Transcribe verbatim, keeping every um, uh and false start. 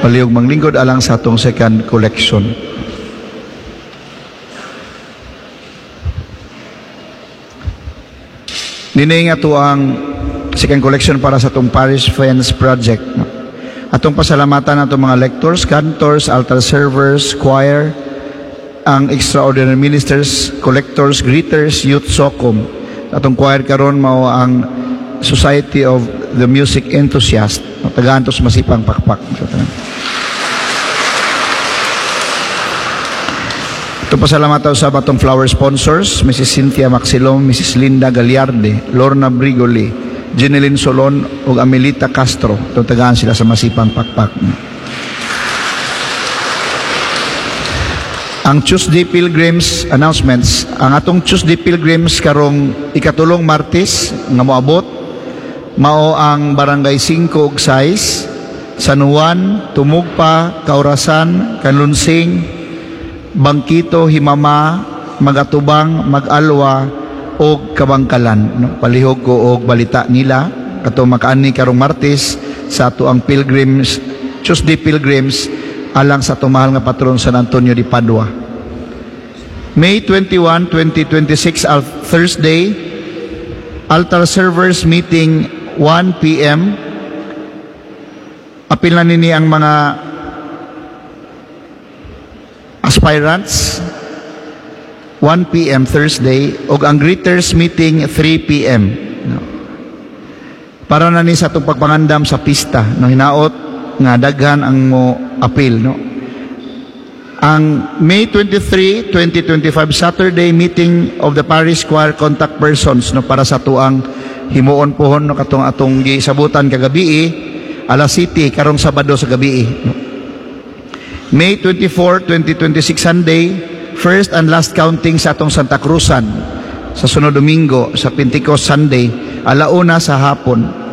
palihog manglingkod alang sa atong second collection. Dinay nga to ang second collection para sa atong Parish Friends Project. Atong pasalamatan atong mga lectors, cantors, altar servers, choir, ang extraordinary ministers, collectors, greeters, youth socom. Atong choir karon mao ang Society of the Music Enthusiast. Tagaan tos masipang pakpak. Ito pasalamatan sa batong flower sponsors, Missus Cynthia Maxilom, Missus Linda Galiarde, Lorna Brigoli, Jeneline Solon ug Amelita Castro. Ito tagaan sila sa masipang pakpak. Ang Tuesday Pilgrims announcements. Ang atong Tuesday Pilgrims karong ikatulong Martes nga moabot mao ang Barangay five ug six, San Juan, Tumugpa, Kaurasan, Kanlunsing, Bangkito, Himama, Magatubang, Mag-alwa o Kabangkalan. No? Palihog ko og balita nila kato makaani karong Martes sa ato ang Pilgrims, Tuesday Pilgrims alang sa tumahal nga patron San Antonio de Padua. May twenty-first, twenty twenty-six, Thursday, altar servers meeting one p m Apil na nini ang mga aspirants one p m Thursday ug ang greeters meeting three p m No. Para na ni sa itong pagpangandam sa pista no hinaot nga daghan ang mo apil no. Ang May twenty-third, twenty twenty-five Saturday meeting of the parish choir contact persons no para sa tuang himuon pohon no katong atong gisabutan kagabi alas City karong Sabado sa gabi no. May twenty-fourth, twenty twenty-six Sunday, first and last counting sa atong Santa Cruzan sa sunod Domingo sa Pentecost Sunday alauna sa hapon.